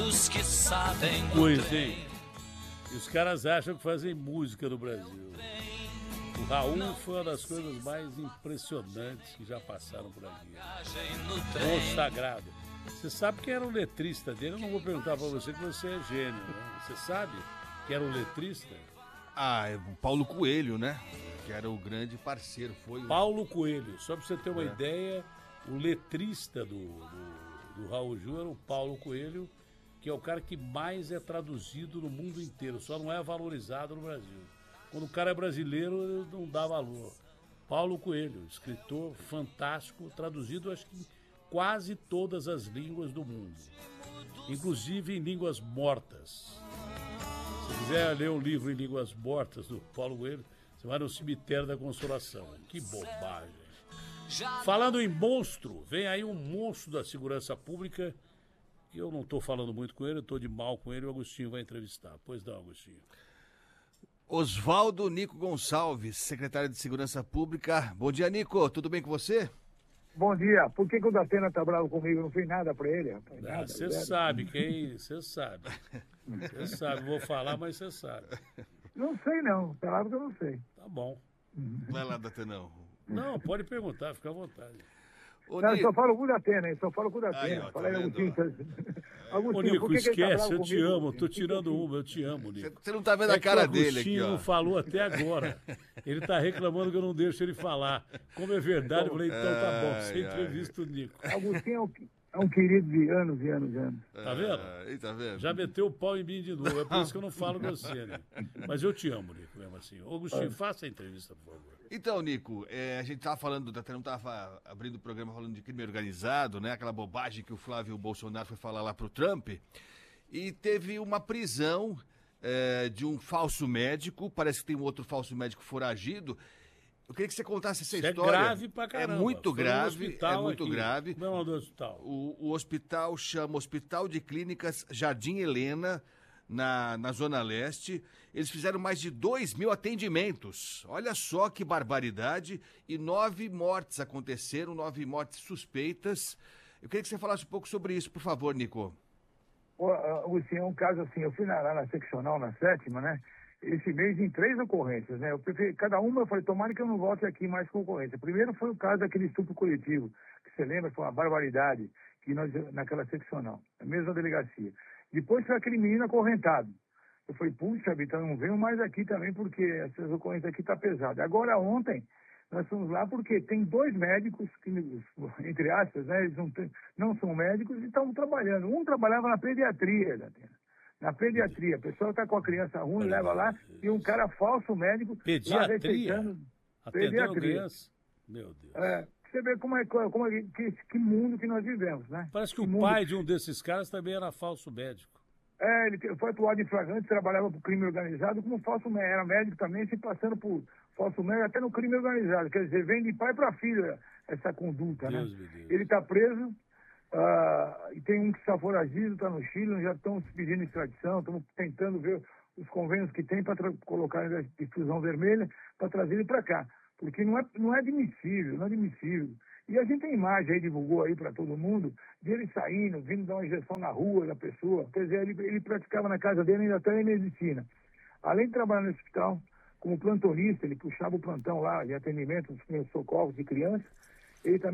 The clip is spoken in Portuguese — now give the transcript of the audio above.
dos que sabem do Pois, trem. hein? E os caras acham que fazem música no Brasil. O Raul foi uma das coisas mais impressionantes que já passaram por aqui. Consagrado. Você sabe quem era o letrista dele? Eu não vou perguntar pra você que você é gênio, né? Você sabe quem era o letrista? Ah, é o Paulo Coelho, né? Que era o grande parceiro. Foi o... Paulo Coelho. Só pra você ter uma ideia, o letrista do Raul Gil era o Paulo Coelho, que é o cara que mais é traduzido no mundo inteiro, só não é valorizado no Brasil. Quando o cara é brasileiro, ele não dá valor. Paulo Coelho, escritor fantástico, traduzido acho que em quase todas as línguas do mundo, inclusive em línguas mortas. Se quiser ler um livro em línguas mortas do Paulo Coelho, você vai no Cemitério da Consolação. Que bobagem. Falando em monstro, vem aí um monstro da segurança pública, que eu não estou falando muito com ele, eu estou de mal com ele, o Agostinho vai entrevistar. Pois não, Agostinho. Oswaldo Nico Gonçalves, secretário de Segurança Pública. Bom dia, Nico. Tudo bem com você? Bom dia. Por que o Datena tá bravo comigo? Não fiz nada pra ele, rapaz. Você sabe quem, você sabe. Você sabe, vou falar, mas você sabe. Não sei não, palavra que eu não sei. Tá bom. Vai lá, Datenão. Não, pode perguntar, fica à vontade. Não, eu só falo com o Datena, eu só falo com o Datena. Aí, ó, tá Falei, vendo? Ô, Nico, esquece, eu te amo, tô tirando uma, eu te amo, Nico. Você não tá vendo a cara dele aqui, O Agostinho ó. não falou até agora. Ele tá reclamando que eu não deixo ele falar. Como é verdade, eu falei, então tá bom, você entrevista o Nico. Agostinho é um querido de anos e anos e anos. Tá vendo? Aí, tá vendo? Já meteu o pau em mim de novo, é por isso que eu não falo com você, né? Mas eu te amo, Nico, mesmo assim. Ô, Agostinho, faça a entrevista, por favor. Então, Nico, a gente tava falando, até não tava abrindo o programa falando de crime organizado, né? Aquela bobagem que o Flávio Bolsonaro foi falar lá pro Trump. E teve uma prisão de um falso médico, parece que tem um outro falso médico foragido. Eu queria que você contasse essa história. É grave pra caramba. É muito Foi grave, é muito aqui. grave. Como é o nome do hospital? O hospital chama Hospital de Clínicas Jardim Helena, na Zona Leste. Eles fizeram mais de 2.000 atendimentos. Olha só que barbaridade. E 9 mortes aconteceram, 9 mortes suspeitas. Eu queria que você falasse um pouco sobre isso, por favor, Nico. Agostinho, é um caso assim, eu fui lá na seccional, na 7ª, né? Esse mês em 3 ocorrências, né? Cada uma eu falei, tomara que eu não volte aqui mais com ocorrência. Primeiro foi o caso daquele estupro coletivo, que você lembra, foi uma barbaridade, que nós, naquela seccional, a mesma delegacia. Depois foi aquele menino acorrentado. Eu falei, puxa vida, não venho mais aqui também, porque essas ocorrências aqui tá pesado. Agora, ontem, nós fomos lá porque tem 2 médicos, que, entre aspas, né, eles não são médicos e estão trabalhando. Um trabalhava na pediatria, na pediatria. A pessoa está com a criança ruim, leva lá, e um cara falso médico... Pediatria? Pediatria. Criança? Meu Deus. Você vê que mundo que nós vivemos, né? Parece que o pai de um desses caras também era falso médico. Ele foi atuado em flagrante, trabalhava para o crime organizado como falso médico. Era médico também, se passando por falso médico, até no crime organizado. Quer dizer, vem de pai para filha essa conduta, Deus, né? meu Deus. Ele está preso, e tem um que está foragido, está no Chile, nós já estamos pedindo extradição, estamos tentando ver os convênios que tem para colocar em difusão vermelha, para trazer ele para cá. Porque não é admissível, não é admissível. E a gente tem imagem aí, divulgou aí para todo mundo, de ele saindo, vindo dar uma injeção na rua da pessoa. Quer dizer, ele praticava na casa dele ainda até a medicina. Além de trabalhar no hospital, como plantonista, ele puxava o plantão lá de atendimento dos primeiros socorros de crianças, ele também